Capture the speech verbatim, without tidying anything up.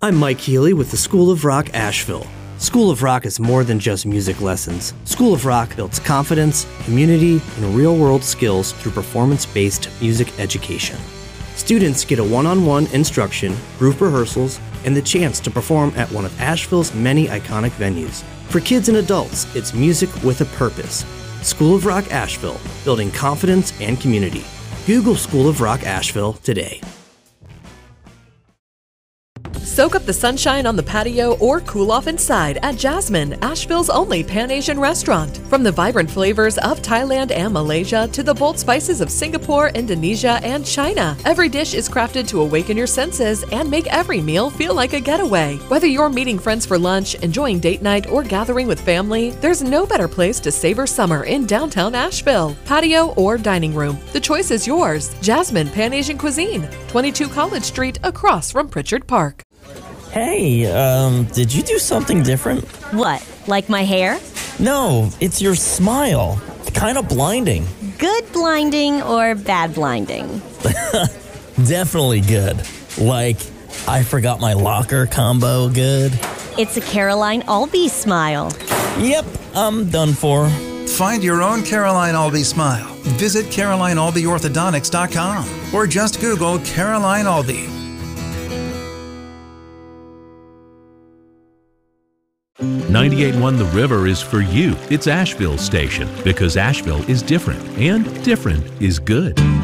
I'm Mike Healy with the School of Rock Asheville. School of Rock is more than just music lessons. School of Rock builds confidence, community, and real-world skills through performance-based music education. Students get a one-on-one instruction, group rehearsals, and the chance to perform at one of Asheville's many iconic venues. For kids and adults, it's music with a purpose. School of Rock Asheville, building confidence and community. Google School of Rock Asheville today. Soak up the sunshine on the patio or cool off inside at Jasmine, Asheville's only Pan-Asian restaurant. From the vibrant flavors of Thailand and Malaysia to the bold spices of Singapore, Indonesia, and China, every dish is crafted to awaken your senses and make every meal feel like a getaway. Whether you're meeting friends for lunch, enjoying date night, or gathering with family, there's no better place to savor summer in downtown Asheville. Patio or dining room, the choice is yours. Jasmine Pan-Asian Cuisine, twenty-two College Street, across from Pritchard Park. Hey, um, did you do something different? What, like my hair? No, it's your smile. It's kind of blinding. Good blinding or bad blinding? Definitely good. Like, I forgot my locker combo good. It's a Caroline Albee smile. Yep, I'm done for. Find your own Caroline Albee smile. Visit Caroline Albee Orthodontics dot com or just Google Caroline Albee. ninety-eight point one The River is for you. It's Asheville's station because Asheville is different, and different is good.